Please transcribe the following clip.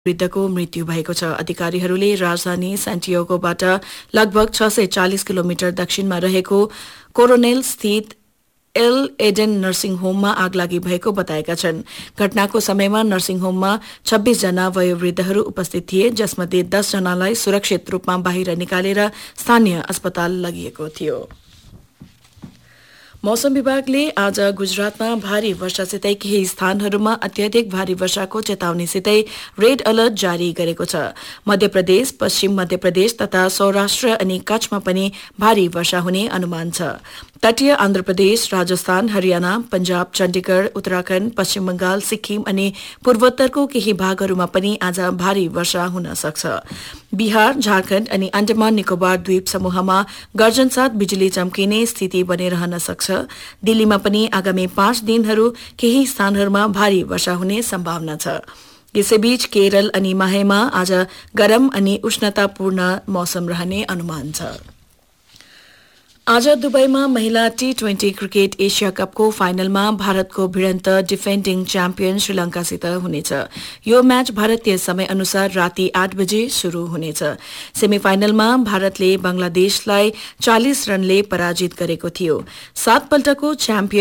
वृद्धको मृत्यु भएको छ। अधिकारीहरूले राजधानी सेन्टियागोबाट लगभग 640 किलोमिटर दक्षिणमा रहेको कोरोनेल स्थित एल एडेन नर्सिङ होममा आगलागी भएको बताएका छन्। घटनाको समयमा नर्सिङ होममा 26 जना वयोवृद्धहरू उपस्थित थिए, जसमध्ये 10 जनालाई सुरक्षित रूपमा बाहिर निकालेर स्थानीय अस्पताल लगिएको थियो। मौसम विभागले आज गुजरातमा भारी वर्षासितै केही स्थानहरूमा अत्याधिक भारी वर्षाको चेतावनीसितै रेड अलर्ट जारी गरेको छ। मध्य प्रदेश, पश्चिम मध्य प्रदेश तथा सौराष्ट्र अनि कच्छमा पनि भारी वर्षा हुने अनुमान छ। तटीय आन्ध्र प्रदेश, राजस्थान, हरियाणा, पंजाब, चण्डीगढ़, उत्तराखण्ड, पश्चिम बंगाल, सिक्किम अनि पूर्वोत्तरको केही भागहरूमा पनि आज भारी वर्षा हुन सक्छ। बिहार, झारखण्ड अनि अण्डमान निकोबार द्वीप समूहमा गर्जनसाथ बिजुली चम्किने स्थिति बनिरहन सक्छ। दिल्लीमा पनि आगामी 5 दिनहरू केही स्थानहरूमा भारी वर्षा हुने सम्भावना छ। यसैबीच केरल अनि माहेमा आज गरम अनि उष्णतापूर्ण मौसम रहने अनुमान छ। आज दुबईमा महिला T20 क्रिकेट एशिया कपको फाइनलमा भारतको भिडन्त डिफेन्डिङ च्याम्पियन श्रीलंकासित हुनेछ। यो म्याच भारतीय समय अनुसार राति 8 बजे शुरू हुनेछ। सेमिफाइनलमा भारतले बंगलादेशलाई 40 रनले पराजित गरेको थियो। 7 पल्टको च्याम्पियन